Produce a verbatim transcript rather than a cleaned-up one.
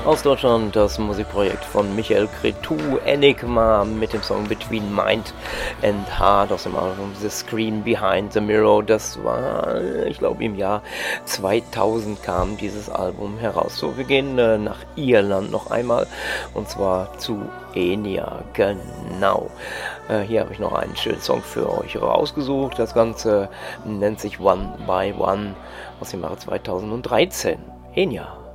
Aus Deutschland das Musikprojekt von Michael Cretu, Enigma mit dem Song Between Mind and Heart aus dem Album The Screen Behind the Mirror. Das war, ich glaube, im Jahr zweitausend kam dieses Album heraus. So, wir gehen äh, nach Irland noch einmal und zwar zu Enya, genau. Äh, hier habe ich noch einen schönen Song für euch rausgesucht. Das Ganze nennt sich One by One aus dem Jahre zweitausenddreizehn. Enya.